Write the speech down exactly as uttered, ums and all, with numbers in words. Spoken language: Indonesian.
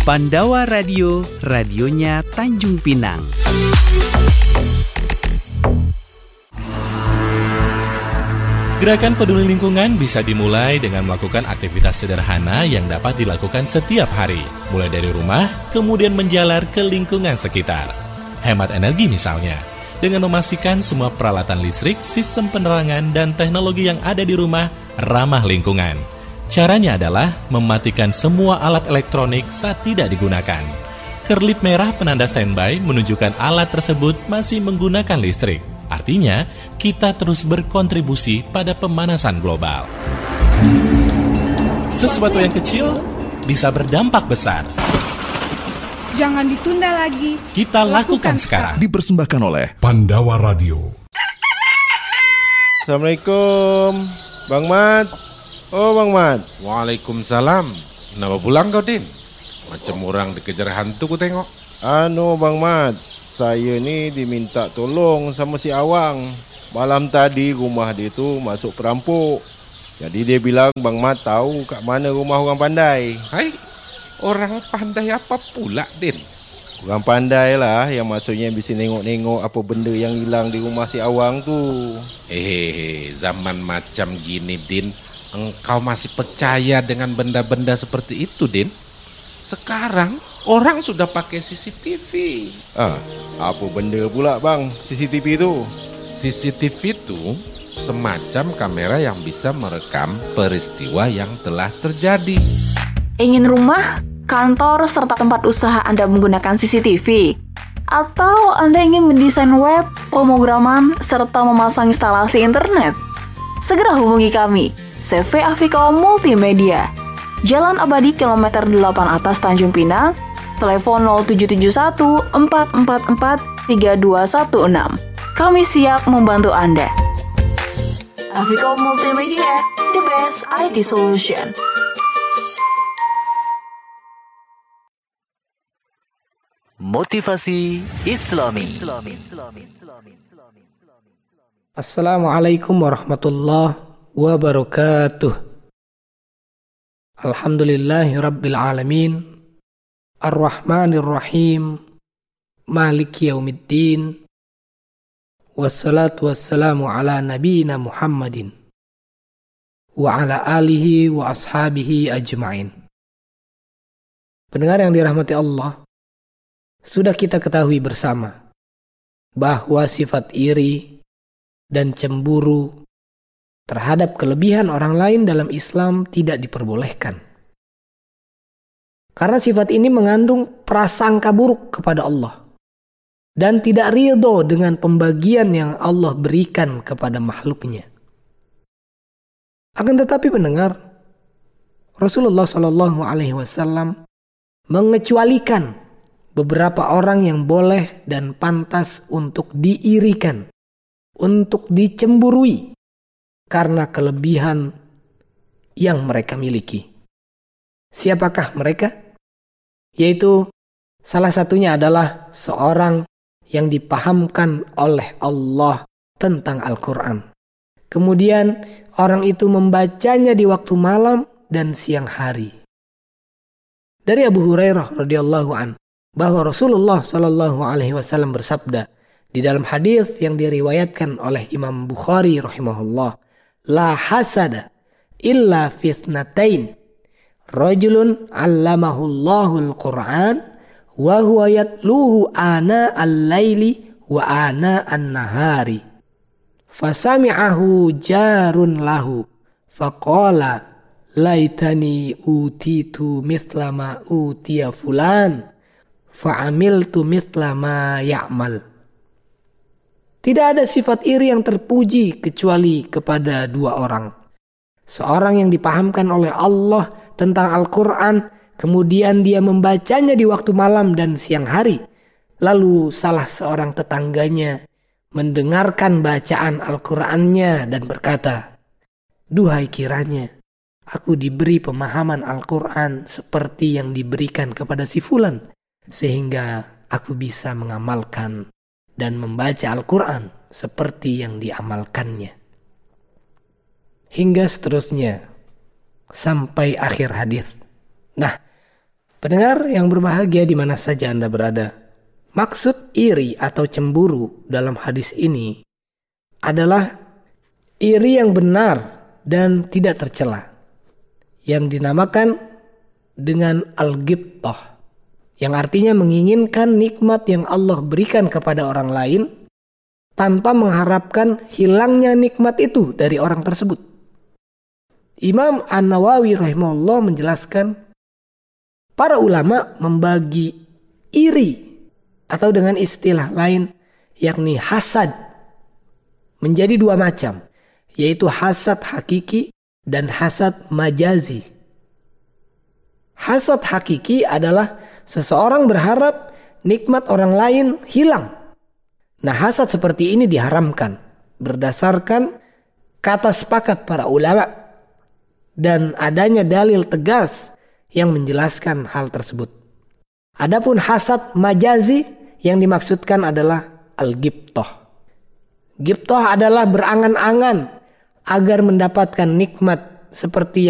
Pandawa Radio, radionya Tanjung Pinang. Gerakan peduli lingkungan bisa dimulai dengan melakukan aktivitas sederhana yang dapat dilakukan setiap hari, mulai dari rumah, kemudian menjalar ke lingkungan sekitar. Hemat energi misalnya, dengan memastikan semua peralatan listrik, sistem penerangan, dan teknologi yang ada di rumah ramah lingkungan. Caranya adalah mematikan semua alat elektronik saat tidak digunakan. Kerlip merah penanda standby menunjukkan alat tersebut masih menggunakan listrik. Artinya, kita terus berkontribusi pada pemanasan global. Sesuatu yang kecil bisa berdampak besar. Jangan ditunda lagi. Kita lakukan, lakukan sekarang. Dipersembahkan oleh Pandawa Radio. Assalamualaikum, Bang Mat. Oh, Bang Mat. Waalaikumsalam. Kenapa pulang kau, Din? Macam orang dikejar hantu ku tengok. Anu, Bang Mat. Saya ni diminta tolong sama si Awang. Malam tadi rumah dia tu masuk perampok. Jadi dia bilang Bang Mat tahu kat mana rumah orang pandai. Hai, orang pandai apa pula, Din? Orang pandai lah yang maksudnya bisa nengok-nengok apa benda yang hilang di rumah si Awang tu. Eh, zaman macam gini, Din, engkau masih percaya dengan benda-benda seperti itu, Din? Sekarang orang sudah pakai C C T V. Ah, apa benda pula bang C C T V tu? C C T V itu semacam kamera yang bisa merekam peristiwa yang telah terjadi. Ingin rumah, kantor, serta tempat usaha Anda menggunakan C C T V? Atau Anda ingin mendesain web, pemrograman, serta memasang instalasi internet? Segera hubungi kami, C V Afiko Multimedia. Jalan Abadi kilometer delapan atas Tanjung Pinang, telepon nol tujuh tujuh satu empat empat empat tiga dua satu enam. Kami siap membantu Anda. Afiko Multimedia, the best I T solution. Motivasi Islami. Assalamualaikum warahmatullahi wabarakatuh. Alhamdulillahi Rabbil Alamin, Ar-Rahmanir Rahim, Maliki Yaumiddin, wassalatu wassalamu ala nabiyina Muhammadin wa ala alihi wa ashabihi ajma'in. Pendengar yang dirahmati Allah, sudah kita ketahui bersama bahwa sifat iri dan cemburu terhadap kelebihan orang lain dalam Islam tidak diperbolehkan. Karena sifat ini mengandung prasangka buruk kepada Allah dan tidak ridho dengan pembagian yang Allah berikan kepada makhluknya. Akan tetapi pendengar, Rasulullah shallallahu alaihi wasallam mengecualikan beberapa orang yang boleh dan pantas untuk diirikan, untuk dicemburui karena kelebihan yang mereka miliki. Siapakah mereka? Yaitu salah satunya adalah seorang yang dipahamkan oleh Allah tentang Al-Quran. Kemudian orang itu membacanya di waktu malam dan siang hari. Dari Abu Hurairah radhiyallahu an bahwa Rasulullah shallallahu alaihi wasallam bersabda di dalam hadis yang diriwayatkan oleh Imam Bukhari rahimahullah, la hasada illa fitnatain, rajulun 'allamahu Allahul Qur'an wa huwa yatluhu ana al-laili wa ana an-nahari fasami'ahu jarun lahu faqala laitani utitu mithla ma utiya fulan fa'amiltu mithla ma ya'mal. Tidak ada sifat iri yang terpuji kecuali kepada dua orang. Seorang yang dipahamkan oleh Allah tentang Al-Quran, kemudian dia membacanya di waktu malam dan siang hari. Lalu salah seorang tetangganya mendengarkan bacaan Al-Qurannya dan berkata, duhai kiranya aku diberi pemahaman Al-Quran seperti yang diberikan kepada si fulan, sehingga aku bisa mengamalkan dan membaca Al-Quran seperti yang diamalkannya. Hingga seterusnya sampai akhir hadis. Nah, Pendengar yang berbahagia di mana saja Anda berada, maksud iri atau cemburu dalam hadis ini adalah iri yang benar dan tidak tercela, yang dinamakan dengan al-ghibtah, yang artinya menginginkan nikmat yang Allah berikan kepada orang lain tanpa mengharapkan hilangnya nikmat itu dari orang tersebut. Imam An-Nawawi rahimahullah menjelaskan, para ulama membagi iri atau dengan istilah lain yakni hasad menjadi dua macam, yaitu hasad hakiki dan hasad majazi. Hasad hakiki adalah seseorang berharap nikmat orang lain hilang. Nah, hasad seperti ini diharamkan berdasarkan kata sepakat para ulama dan adanya dalil tegas yang menjelaskan hal tersebut. Adapun hasad majazi yang dimaksudkan adalah al-ghibtah. Ghibtah adalah berangan-angan agar mendapatkan nikmat seperti